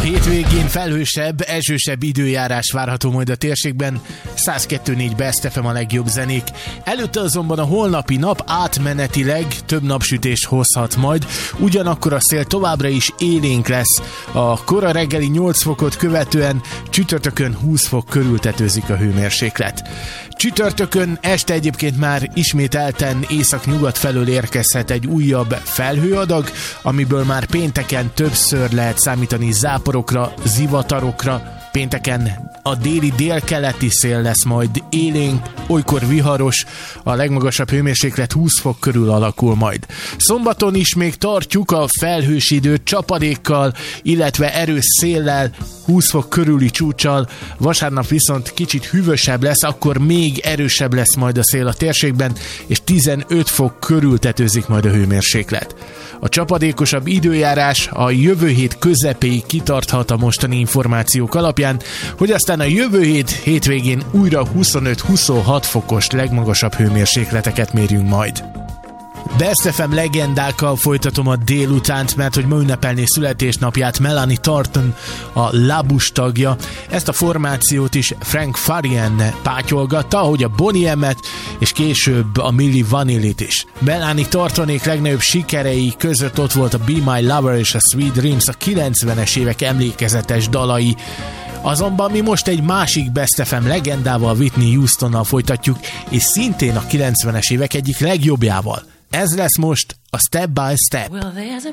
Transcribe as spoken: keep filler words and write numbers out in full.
hétvégén felhősebb, esősebb időjárás várható majd a térségben, száz kettő négy Best ef em a legjobb zenék. Előtte azonban a holnapi nap átmenetileg több napsütést hozhat majd, ugyanakkor a szél továbbra is élénk lesz. A kora reggeli nyolc fokot követően csütörtökön húsz fok körül tetőzik a hőmérséklet. Csütörtökön este egyébként már ismételten észak-nyugat felől érkezhet egy újabb felhőadag, amiből már pénteken többször lehet számítani záporokra, zivatarokra. Pénteken a déli délkeleti szél lesz majd élénk, olykor viharos, a legmagasabb hőmérséklet húsz fok körül alakul majd. Szombaton is még tartjuk a felhős időt csapadékkal, illetve erős széllel, húsz fok körüli csúccsal, vasárnap viszont kicsit hűvösebb lesz, akkor még erősebb lesz majd a szél a térségben, és tizenöt fok körül tetőzik majd a hőmérséklet. A csapadékosabb időjárás a jövő hét közepéig kitarthat a mostani információk alapján, hogy aztán a jövő hét hétvégén újra huszonöt-huszonhat fokos legmagasabb hőmérsékleteket mérjünk majd. Best ef em legendákkal folytatom a délutánt, mert hogy ma ünnepelné születésnapját Melanie Thornton, a Labus tagja. Ezt a formációt is Frank Farian pátyolgatta, ahogy a Boney M-et, és később a Milli Vanillit is. Melanie Thorntonék legnagyobb sikerei között ott volt a Be My Lover és a Sweet Dreams, a kilencvenes évek emlékezetes dalai. Azonban mi most egy másik Best ef em legendával, Whitney Houstonnal folytatjuk, és szintén a kilencvenes évek egyik legjobbjával. Ez lesz most a Step by Step.